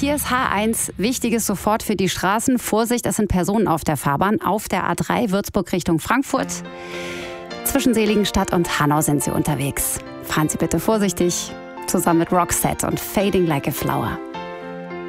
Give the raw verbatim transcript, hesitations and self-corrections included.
Hier ist H eins. Wichtiges sofort für die Straßen. Vorsicht, es sind Personen auf der Fahrbahn. Auf der A drei Würzburg Richtung Frankfurt. Zwischen Seligenstadt und Hanau sind sie unterwegs. Fahren Sie bitte vorsichtig. Zusammen mit Roxette und Fading Like a Flower.